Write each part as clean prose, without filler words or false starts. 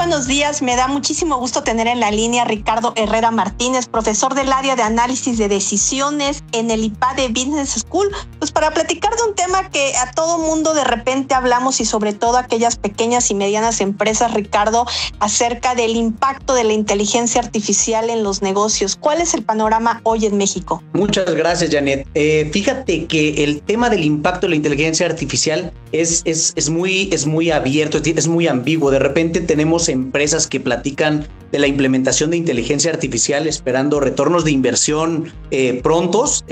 buenos días. Me da muchísimo gusto tener en la línea a Ricardo Herrera Martínez, profesor del área de análisis de decisiones en el IPADE Business School, pues para platicar de un tema que a todo mundo de repente hablamos y sobre todo aquellas pequeñas y medianas empresas, Ricardo, acerca del impacto de la inteligencia artificial en los negocios. ¿Cuál es el panorama hoy en México? Muchas gracias, Janet. Fíjate que el tema del impacto de la inteligencia artificial es muy abierto, es muy ambiguo. De repente tenemos empresas que platican de la implementación de inteligencia artificial esperando retornos de inversión prontos.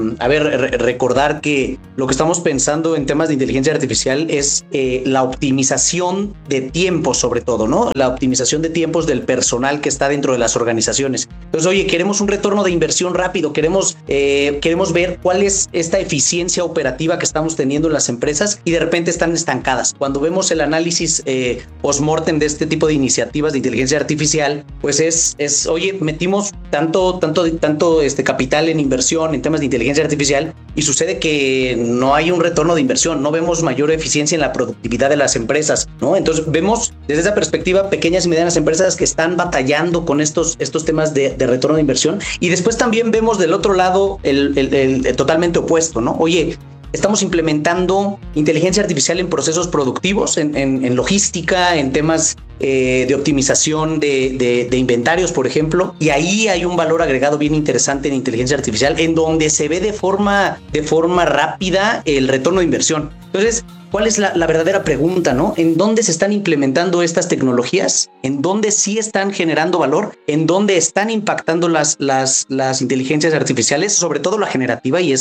Recordar que lo que estamos pensando en temas de inteligencia artificial es la optimización de tiempos, sobre todo, ¿no? La optimización de tiempos del personal que está dentro de las organizaciones. Entonces, oye, queremos un retorno de inversión rápido, queremos ver cuál es esta eficiencia operativa que estamos teniendo en las empresas y de repente están estancadas. Cuando vemos el análisis post-mortem de este tipo de iniciativas de inteligencia artificial, pues oye, metimos tanto capital en inversión en temas de inteligencia artificial y sucede que no hay un retorno de inversión, no vemos mayor eficiencia en la productividad de las empresas, ¿no? Entonces vemos desde esa perspectiva pequeñas y medianas empresas que están batallando con estos temas de retorno de inversión, y después también vemos del otro lado el totalmente opuesto, ¿no? Oye, estamos implementando inteligencia artificial en procesos productivos, en logística, en temas de optimización de inventarios, por ejemplo, y ahí hay un valor agregado bien interesante en inteligencia artificial, en donde se ve de forma rápida el retorno de inversión. Entonces, ¿cuál es la verdadera pregunta, no? ¿En dónde se están implementando estas tecnologías? ¿En dónde sí están generando valor? ¿En dónde están impactando las inteligencias artificiales? Sobre todo la generativa, y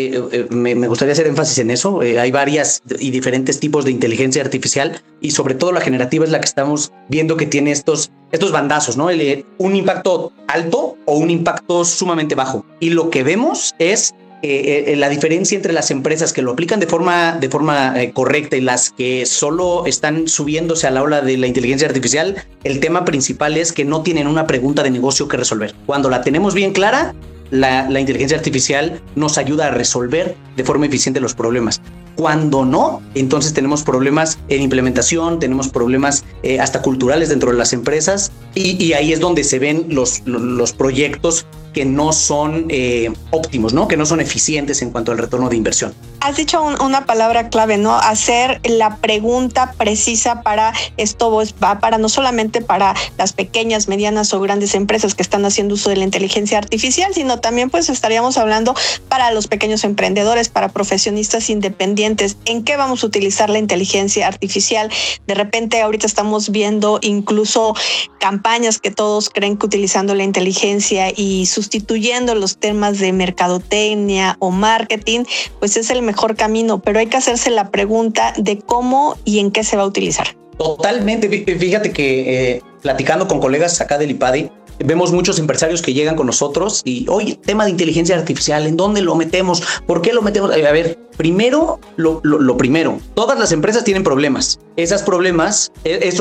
me gustaría hacer énfasis en eso. Hay varias y diferentes tipos de inteligencia artificial, y sobre todo la generativa es la que estamos viendo que tiene estos bandazos, ¿no? Un impacto alto o un impacto sumamente bajo. Y lo que vemos es la diferencia entre las empresas que lo aplican de forma correcta y las que solo están subiéndose a la ola de la inteligencia artificial. El tema principal es que no tienen una pregunta de negocio que resolver. Cuando la tenemos bien clara, la inteligencia artificial nos ayuda a resolver de forma eficiente los problemas. Cuando no, entonces tenemos problemas en implementación, tenemos problemas hasta culturales dentro de las empresas, y ahí es donde se ven los proyectos que no son óptimos, ¿no? Que no son eficientes en cuanto al retorno de inversión. Has dicho una palabra clave, ¿no? Hacer la pregunta precisa para esto, va para no solamente para las pequeñas, medianas o grandes empresas que están haciendo uso de la inteligencia artificial, sino también pues estaríamos hablando para los pequeños emprendedores, para profesionistas independientes. ¿En qué vamos a utilizar la inteligencia artificial? De repente ahorita estamos viendo incluso campañas que todos creen que utilizando la inteligencia y sustituyendo los temas de mercadotecnia o marketing, pues es el mejor camino, pero hay que hacerse la pregunta de cómo y en qué se va a utilizar. Totalmente. Fíjate que platicando con colegas acá del IPADE, vemos muchos empresarios que llegan con nosotros y, oye, tema de inteligencia artificial, ¿en dónde lo metemos? ¿Por qué lo metemos? A ver, primero, lo primero, todas las empresas tienen problemas. Estos problemas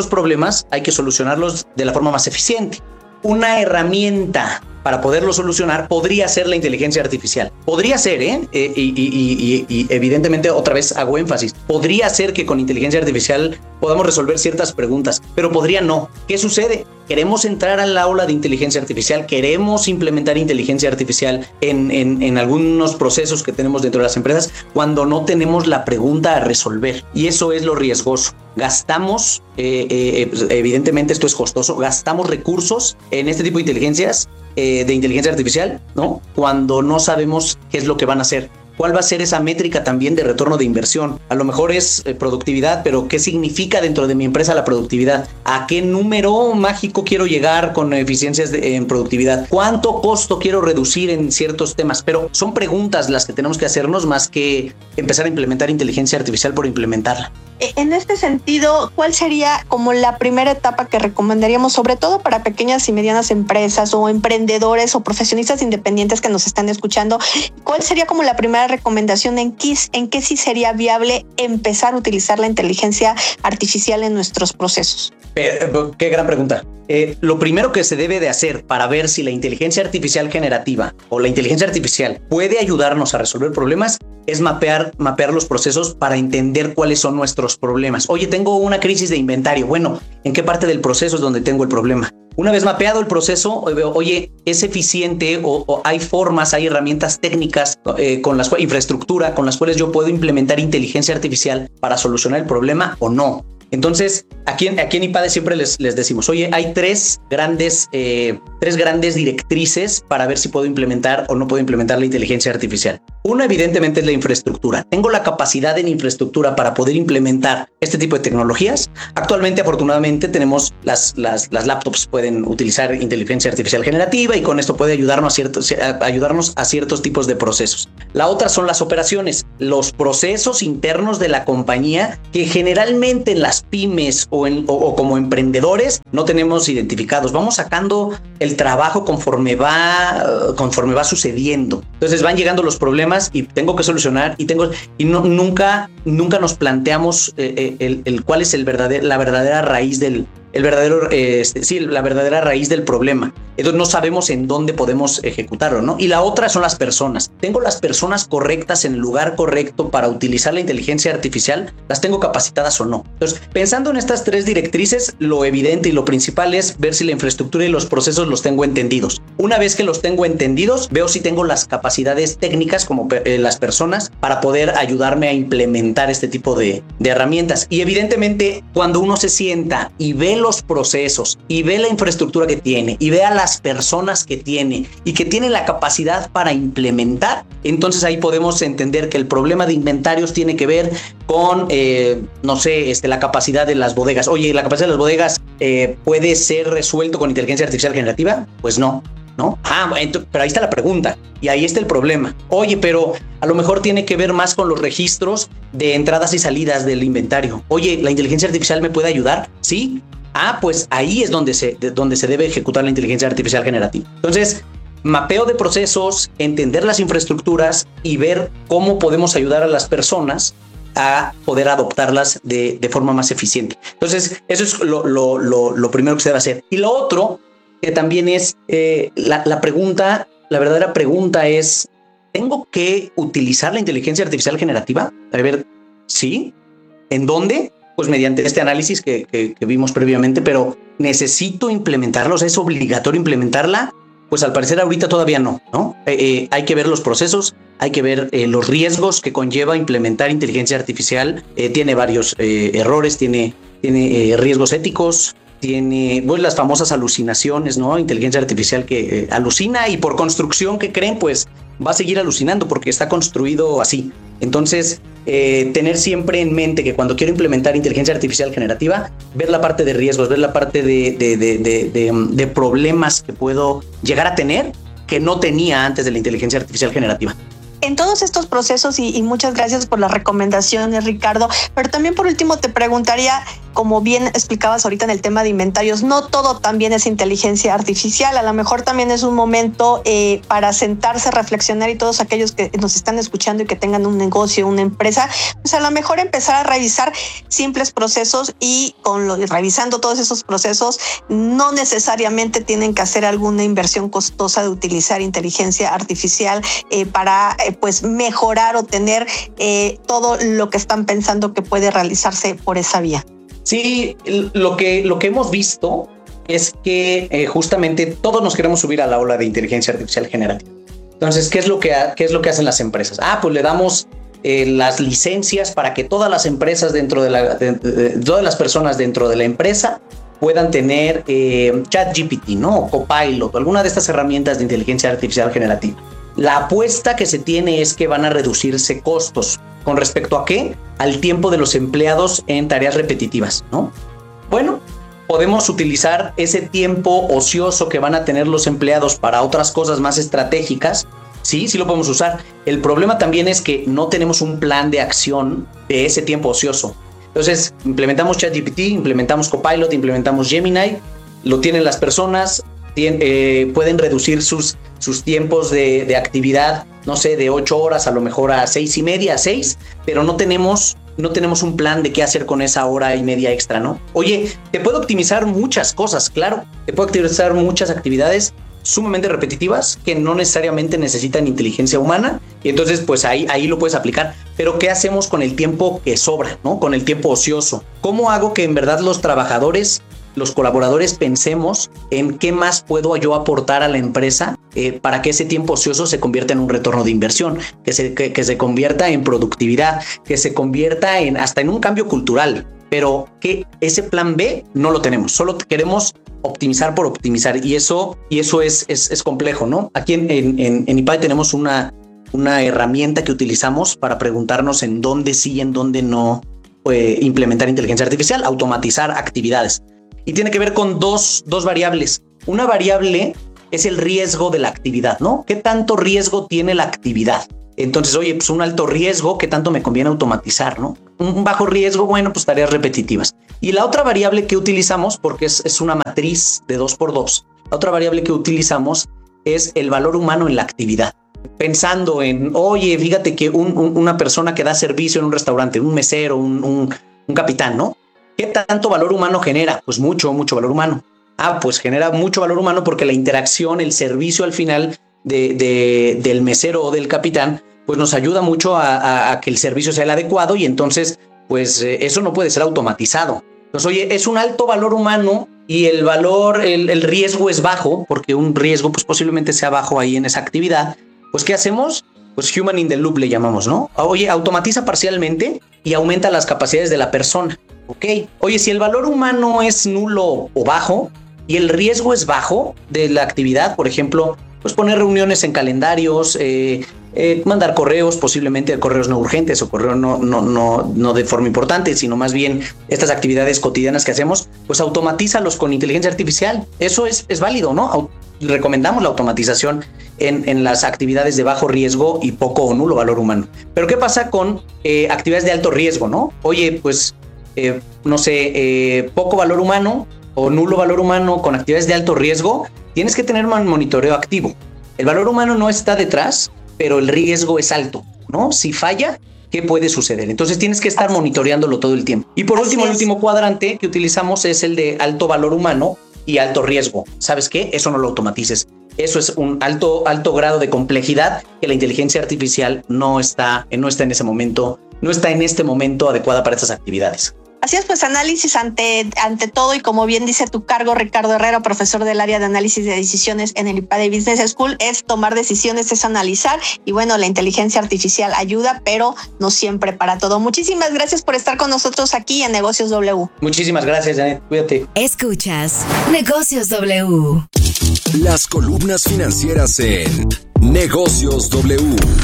hay que solucionarlos de la forma más eficiente. Una herramienta para poderlo solucionar podría ser la inteligencia artificial. Podría ser, y evidentemente otra vez hago énfasis, podría ser que con inteligencia artificial podamos resolver ciertas preguntas, pero podría no. ¿Qué sucede? Queremos entrar al aula de inteligencia artificial, queremos implementar inteligencia artificial en algunos procesos que tenemos dentro de las empresas cuando no tenemos la pregunta a resolver, y eso es lo riesgoso. Gastamos, evidentemente esto es costoso, gastamos recursos en este tipo de inteligencias, de inteligencia artificial, ¿no? Cuando no sabemos qué es lo que van a hacer. ¿Cuál va a ser esa métrica también de retorno de inversión? A lo mejor es productividad, pero ¿qué significa dentro de mi empresa la productividad? ¿A qué número mágico quiero llegar con eficiencias en productividad? ¿Cuánto costo quiero reducir en ciertos temas? Pero son preguntas las que tenemos que hacernos más que empezar a implementar inteligencia artificial por implementarla. En este sentido, ¿cuál sería como la primera etapa que recomendaríamos, sobre todo para pequeñas y medianas empresas o emprendedores o profesionistas independientes que nos están escuchando? ¿Cuál sería como la primera recomendación en qué sí sería viable empezar a utilizar la inteligencia artificial en nuestros procesos? Qué gran pregunta. Lo primero que se debe de hacer para ver si la inteligencia artificial generativa o la inteligencia artificial puede ayudarnos a resolver problemas es mapear los procesos para entender cuáles son nuestros problemas. Oye, tengo una crisis de inventario. Bueno, ¿en qué parte del proceso es donde tengo el problema? Una vez mapeado el proceso, oye, ¿es eficiente o hay formas, hay herramientas técnicas infraestructura con las cuales yo puedo implementar inteligencia artificial para solucionar el problema o no? Entonces, aquí en IPADE siempre les decimos, oye, hay tres grandes directrices para ver si puedo implementar o no puedo implementar la inteligencia artificial. Una, evidentemente, es la infraestructura. ¿Tengo la capacidad en infraestructura para poder implementar este tipo de tecnologías? Actualmente, afortunadamente, tenemos las laptops pueden utilizar inteligencia artificial generativa y con esto puede ayudarnos a ciertos tipos de procesos. La otra son las operaciones, los procesos internos de la compañía que generalmente en las pymes o como emprendedores no tenemos identificados. Vamos sacando el trabajo conforme va sucediendo. Entonces van llegando los problemas y tengo que solucionar nunca nos planteamos cuál es la verdadera raíz la verdadera raíz del problema. Entonces no sabemos en dónde podemos ejecutarlo, ¿no? Y la otra son las personas. ¿Tengo las personas correctas en el lugar correcto para utilizar la inteligencia artificial? ¿Las tengo capacitadas o no? Entonces, pensando en estas tres directrices, lo evidente y lo principal es ver si la infraestructura y los procesos los tengo entendidos. Una vez que los tengo entendidos, veo si tengo las capacidades técnicas como las personas para poder ayudarme a implementar este tipo de herramientas. Y evidentemente, cuando uno se sienta y ve los procesos y ve la infraestructura que tiene y ve a las personas que tiene y que tiene la capacidad para implementar, entonces ahí podemos entender que el problema de inventarios tiene que ver con, la capacidad de las bodegas. Oye, ¿la capacidad de las bodegas puede ser resuelto con inteligencia artificial generativa? Pues no. Pero ahí está la pregunta y ahí está el problema. Oye, pero a lo mejor tiene que ver más con los registros de entradas y salidas del inventario. Oye, ¿la inteligencia artificial me puede ayudar? Sí. Pues ahí es donde se debe ejecutar la inteligencia artificial generativa. Entonces, mapeo de procesos, entender las infraestructuras y ver cómo podemos ayudar a las personas a poder adoptarlas de forma más eficiente. Entonces, eso es lo primero que se debe hacer. Y lo otro, que también es la verdadera pregunta es, ¿tengo que utilizar la inteligencia artificial generativa? A ver, ¿sí? ¿En dónde? Pues mediante este análisis que vimos previamente, pero ¿necesito implementarlo? ¿Es obligatorio implementarla? Pues al parecer ahorita todavía no. Hay que ver los procesos, hay que ver los riesgos que conlleva implementar inteligencia artificial. Tiene varios errores, tiene riesgos éticos, tiene las famosas alucinaciones, ¿no? Inteligencia artificial que alucina y por construcción que creen, pues va a seguir alucinando porque está construido así. Entonces, tener siempre en mente que cuando quiero implementar inteligencia artificial generativa, ver la parte de riesgos, ver la parte de problemas que puedo llegar a tener que no tenía antes de la inteligencia artificial generativa. En todos estos procesos, y muchas gracias por las recomendaciones, Ricardo, pero también por último te preguntaría, como bien explicabas ahorita en el tema de inventarios, no todo también es inteligencia artificial, a lo mejor también es un momento para sentarse, reflexionar y todos aquellos que nos están escuchando y que tengan un negocio, una empresa, pues a lo mejor empezar a revisar simples procesos y revisando todos esos procesos, no necesariamente tienen que hacer alguna inversión costosa de utilizar inteligencia artificial para pues mejorar o tener todo lo que están pensando que puede realizarse por esa vía. Sí, lo que hemos visto es que justamente todos nos queremos subir a la ola de inteligencia artificial generativa. Entonces, ¿qué es lo que hacen las empresas? Pues le damos las licencias para que todas las empresas todas las personas dentro de la empresa puedan tener ChatGPT, ¿no? O Copilot, o alguna de estas herramientas de inteligencia artificial generativa. La apuesta que se tiene es que van a reducirse costos. ¿Con respecto a qué? Al tiempo de los empleados en tareas repetitivas, ¿no? Bueno, podemos utilizar ese tiempo ocioso que van a tener los empleados para otras cosas más estratégicas. Sí lo podemos usar. El problema también es que no tenemos un plan de acción de ese tiempo ocioso. Entonces, implementamos ChatGPT, implementamos Copilot, implementamos Gemini, lo tienen las personas, pueden reducir sus tiempos de actividad, no sé, de 8 horas a lo mejor a 6:30, a 6, pero no tenemos un plan de qué hacer con esa hora y media extra, ¿no? Oye, te puede optimizar muchas cosas, claro, te puede optimizar muchas actividades, sumamente repetitivas que no necesariamente necesitan inteligencia humana, y entonces pues ahí lo puedes aplicar. Pero ¿qué hacemos con el tiempo que sobra, ¿no? Con el tiempo ocioso. ¿Cómo hago que en verdad los trabajadores, los colaboradores pensemos en qué más puedo yo aportar a la empresa para que ese tiempo ocioso se convierta en un retorno de inversión, que se convierta en productividad, que se convierta hasta en un cambio cultural? Pero que ese plan B no lo tenemos, solo queremos optimizar por optimizar, y eso es complejo, ¿no? Aquí en IPADE tenemos una herramienta que utilizamos para preguntarnos en dónde sí y en dónde no implementar inteligencia artificial, automatizar actividades. Y tiene que ver con dos variables. Una variable es el riesgo de la actividad, ¿no? ¿Qué tanto riesgo tiene la actividad? Entonces, oye, pues un alto riesgo, ¿qué tanto me conviene automatizar, no? Un bajo riesgo, bueno, pues tareas repetitivas. Y la otra variable que utilizamos, porque es una matriz de 2x2, la otra variable que utilizamos es el valor humano en la actividad. Pensando en, oye, fíjate que una persona que da servicio en un restaurante, un mesero, un capitán, ¿no? ¿Qué tanto valor humano genera? Pues mucho valor humano. Pues genera mucho valor humano porque la interacción, el servicio al final del mesero o del capitán, pues nos ayuda mucho a que el servicio sea el adecuado, y entonces, pues eso no puede ser automatizado. Entonces, oye, es un alto valor humano y el riesgo es bajo, porque un riesgo pues posiblemente sea bajo ahí en esa actividad. Pues, ¿qué hacemos? Pues human in the loop le llamamos, ¿no? Oye, automatiza parcialmente y aumenta las capacidades de la persona. Ok. Oye, si el valor humano es nulo o bajo y el riesgo es bajo de la actividad, por ejemplo, pues poner reuniones en calendarios, mandar correos, posiblemente correos no urgentes o correos no de forma importante, sino más bien estas actividades cotidianas que hacemos, pues automatízalos con inteligencia artificial. Eso es válido, ¿no? Recomendamos la automatización en las actividades de bajo riesgo y poco o nulo valor humano. Pero ¿qué pasa con actividades de alto riesgo, no? Oye, pues, poco valor humano o nulo valor humano con actividades de alto riesgo, tienes que tener un monitoreo activo. El valor humano no está detrás, pero el riesgo es alto, ¿no? Si falla, ¿qué puede suceder? Entonces tienes que estar monitoreándolo todo el tiempo. Y por último, el último cuadrante que utilizamos es el de alto valor humano y alto riesgo. ¿Sabes qué? Eso no lo automatices. Eso es un alto grado de complejidad que la inteligencia artificial no está en ese momento, no está en este momento adecuada para estas actividades. Así es, pues análisis ante todo, y como bien dice tu cargo, Ricardo Herrera, profesor del área de análisis de decisiones en el IPADE Business School, es tomar decisiones, es analizar, y bueno, la inteligencia artificial ayuda, pero no siempre para todo. Muchísimas gracias por estar con nosotros aquí en Negocios W. Muchísimas gracias, Janet. Cuídate. Escuchas Negocios W. Las columnas financieras en Negocios W.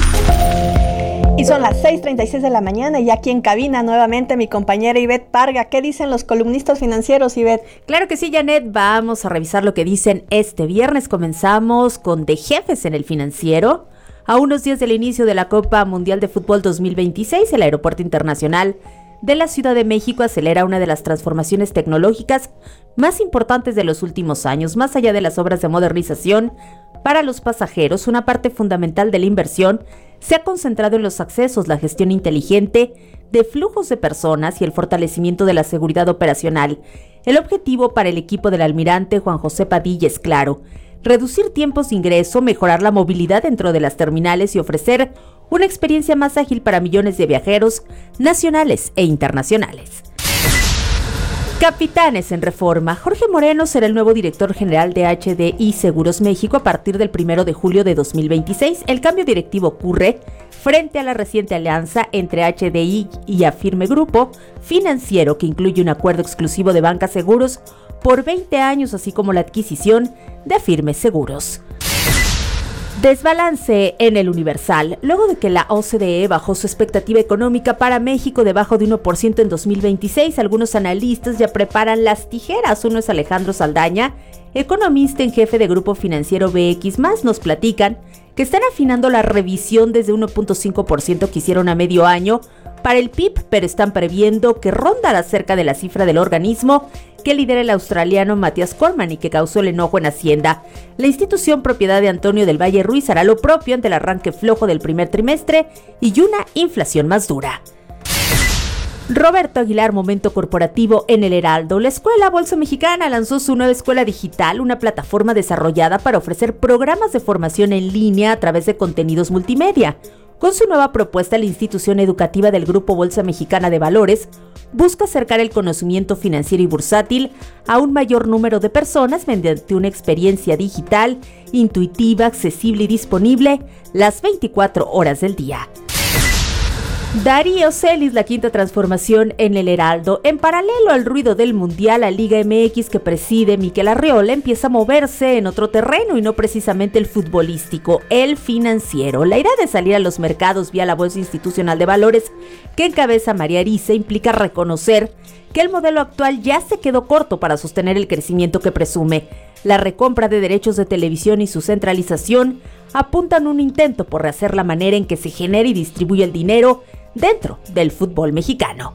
Y son las 6:36 de la mañana y aquí en cabina nuevamente mi compañera Ivette Parga. ¿Qué dicen los columnistas financieros, Ivette? Claro que sí, Janet. Vamos a revisar lo que dicen este viernes. Comenzamos con de jefes en el financiero. A unos días del inicio de la Copa Mundial de Fútbol 2026, el Aeropuerto Internacional de la Ciudad de México acelera una de las transformaciones tecnológicas más importantes de los últimos años. Más allá de las obras de modernización, para los pasajeros, una parte fundamental de la inversión se ha concentrado en los accesos, la gestión inteligente de flujos de personas y el fortalecimiento de la seguridad operacional. El objetivo para el equipo del almirante Juan José Padilla es claro: reducir tiempos de ingreso, mejorar la movilidad dentro de las terminales y ofrecer una experiencia más ágil para millones de viajeros nacionales e internacionales. Capitanes en reforma. Jorge Moreno será el nuevo director general de HDI Seguros México a partir del 1 de julio de 2026. El cambio directivo ocurre frente a la reciente alianza entre HDI y Afirme Grupo Financiero, que incluye un acuerdo exclusivo de banca seguros por 20 años, así como la adquisición de Afirme Seguros. Desbalance en el Universal. Luego de que la OCDE bajó su expectativa económica para México debajo de 1% en 2026, algunos analistas ya preparan las tijeras. Uno es Alejandro Saldaña, economista en jefe de Grupo Financiero BX+. Nos platican que están afinando la revisión desde 1.5% que hicieron a medio año para el PIB, pero están previendo que rondará cerca de la cifra del organismo que lidera el australiano Matthias Cormann y que causó el enojo en Hacienda. La institución, propiedad de Antonio del Valle Ruiz, hará lo propio ante el arranque flojo del primer trimestre y una inflación más dura. Roberto Aguilar, momento corporativo en el Heraldo. La Escuela Bolsa Mexicana lanzó su nueva escuela digital, una plataforma desarrollada para ofrecer programas de formación en línea a través de contenidos multimedia. Con su nueva propuesta, la institución educativa del Grupo Bolsa Mexicana de Valores busca acercar el conocimiento financiero y bursátil a un mayor número de personas mediante una experiencia digital, intuitiva, accesible y disponible las 24 horas del día. Darío Celis, la quinta transformación en el Heraldo. En paralelo al ruido del Mundial, la Liga MX que preside Miquel Arriola empieza a moverse en otro terreno y no precisamente el futbolístico, el financiero. La idea de salir a los mercados vía la Bolsa Institucional de Valores que encabeza María Arisa implica reconocer que el modelo actual ya se quedó corto para sostener el crecimiento que presume. La recompra de derechos de televisión y su centralización apuntan un intento por rehacer la manera en que se genera y distribuye el dinero dentro del fútbol mexicano.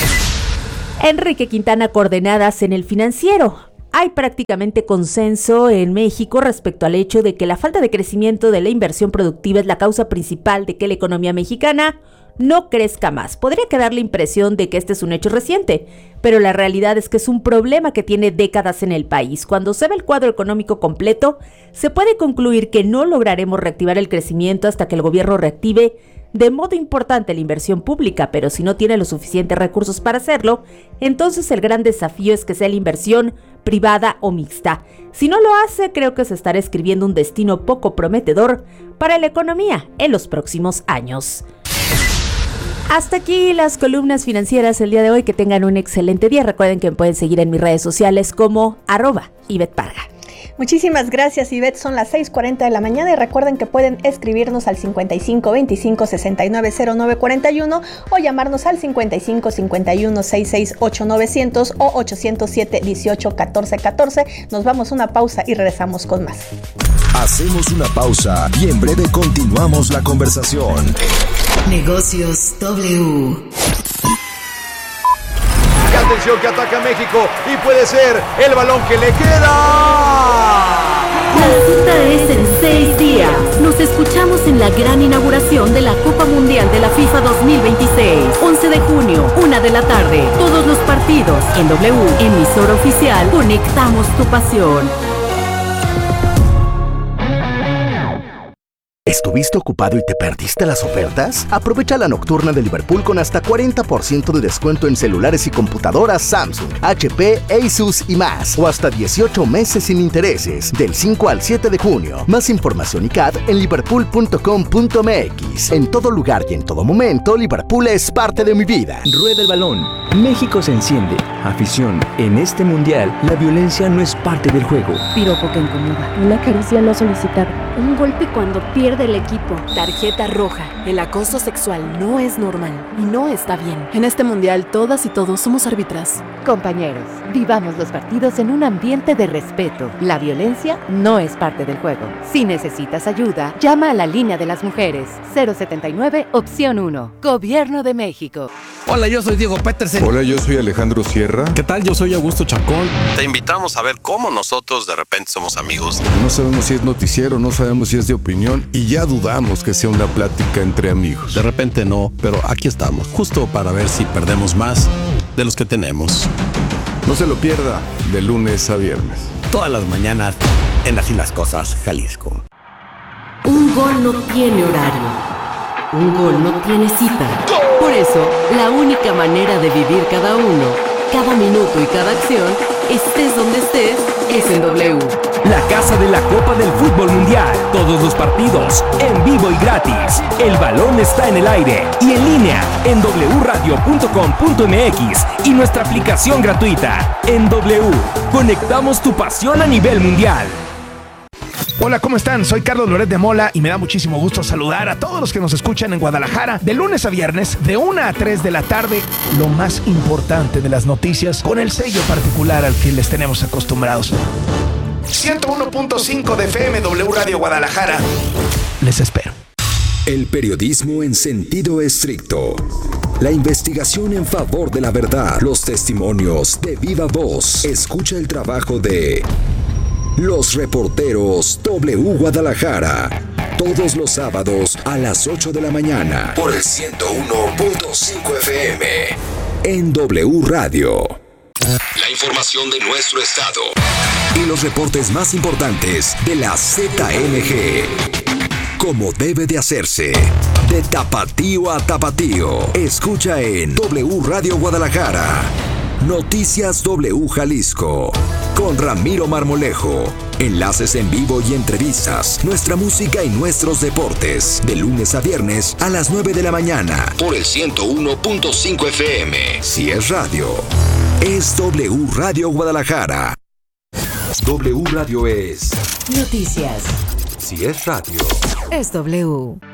Enrique Quintana, coordenadas en el financiero. Hay prácticamente consenso en México respecto al hecho de que la falta de crecimiento de la inversión productiva es la causa principal de que la economía mexicana no crezca más. Podría quedar la impresión de que este es un hecho reciente, pero la realidad es que es un problema que tiene décadas en el país. Cuando se ve el cuadro económico completo, se puede concluir que no lograremos reactivar el crecimiento hasta que el gobierno reactive de modo importante la inversión pública, pero si no tiene los suficientes recursos para hacerlo, entonces el gran desafío es que sea la inversión privada o mixta. Si no lo hace, creo que se estará escribiendo un destino poco prometedor para la economía en los próximos años. Hasta aquí las columnas financieras el día de hoy. Que tengan un excelente día. Recuerden que me pueden seguir en mis redes sociales como @IvetteParga. Muchísimas gracias, Ivette. Son las 6:40 de la mañana y recuerden que pueden escribirnos al 55 25 69 09 41 o llamarnos al 55 51 66 8900 o 807 18 14 14. Nos vamos a una pausa y regresamos con más. Hacemos una pausa y en breve continuamos la conversación. Negocios W. Atención que ataca México y puede ser el balón que le queda. La cita es en 6 días. Nos escuchamos en la gran inauguración de la Copa Mundial de la FIFA 2026. 11 de junio, 1 de la tarde. Todos los partidos en W, emisora oficial. Conectamos tu pasión. ¿Estuviste ocupado y te perdiste las ofertas? Aprovecha la nocturna de Liverpool con hasta 40% de descuento en celulares y computadoras Samsung, HP, Asus y más. O hasta 18 meses sin intereses, del 5 al 7 de junio. Más información y CAD en liverpool.com.mx. En todo lugar y en todo momento, Liverpool es parte de mi vida. Rueda el balón. México se enciende. Afición. En este mundial, la violencia no es parte del juego. Piropo que incomoda. Una caricia no solicitada. Un golpe cuando pierde el equipo. Tarjeta roja. El acoso sexual no es normal y no está bien. En este mundial, todas y todos somos árbitras. Compañeros, vivamos los partidos en un ambiente de respeto. La violencia no es parte del juego. Si necesitas ayuda, llama a la línea de las mujeres. 079, opción 1. Gobierno de México. Hola, yo soy Diego Petersen. Hola, yo soy Alejandro Sierra. ¿Qué tal? Yo soy Augusto Chacón. Te invitamos a ver cómo nosotros de repente somos amigos. No sabemos si es noticiero, no sabemos si es de opinión y ya dudamos que sea una plática entre amigos. De repente no, pero aquí estamos, justo para ver si perdemos más de los que tenemos. No se lo pierda, de lunes a viernes. Todas las mañanas en Así las Cosas, Jalisco. Un gol no tiene horario. Un gol no tiene cita. Por eso, la única manera de vivir cada uno, cada minuto y cada acción, estés donde estés, es en W. La casa de la Copa del Fútbol Mundial. Todos los partidos, en vivo y gratis. El balón está en el aire y en línea en wradio.com.mx y nuestra aplicación gratuita. En W, conectamos tu pasión a nivel mundial. Hola, ¿cómo están? Soy Carlos Loret de Mola y me da muchísimo gusto saludar a todos los que nos escuchan en Guadalajara de lunes a viernes de 1 a 3 de la tarde. Lo más importante de las noticias con el sello particular al que les tenemos acostumbrados. 101.5 de FM W Radio Guadalajara. Les espero. El periodismo en sentido estricto. La investigación en favor de la verdad. Los testimonios de viva voz. Escucha el trabajo de los reporteros W Guadalajara. Todos los sábados a las 8 de la mañana. Por el 101.5 FM. en W Radio. La información de nuestro estado Y los reportes más importantes de la ZNG. Como debe de hacerse. De tapatío a tapatío. Escucha en W Radio Guadalajara. Noticias W Jalisco. Con Ramiro Marmolejo. Enlaces en vivo y entrevistas. Nuestra música y nuestros deportes. De lunes a viernes a las 9 de la mañana. por el 101.5 FM. Si es radio, es W Radio Guadalajara. W Radio es Noticias. Si es radio, Es W.